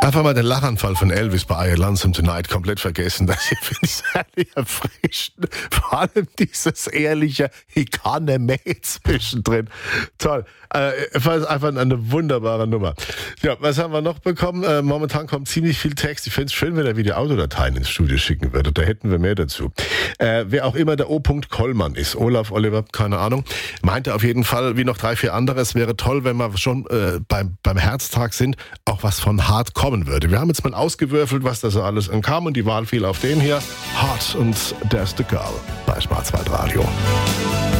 Einfach mal den Lachanfall von Elvis bei I Lonesome Tonight komplett vergessen. Das hier finde ich sehr erfrischend. Vor allem dieses ehrliche, ich kann nicht mehr zwischendrin. Toll. Einfach eine wunderbare Nummer. Ja, was haben wir noch bekommen? Momentan kommt ziemlich viel Text. Ich fände es schön, wenn er wieder Audiodateien ins Studio schicken würde. Da hätten wir mehr dazu. Wer auch immer der O. Kollmann ist, Olaf, Oliver, keine Ahnung, meinte auf jeden Fall, wie noch 3, 4 andere, es wäre toll, wenn wir schon beim Herztag sind, auch was von Hart kommen würde. Wir haben jetzt mal ausgewürfelt, was da so alles kam und die Wahl fiel auf den hier. Hart und There's the Girl bei Schwarzwaldradio.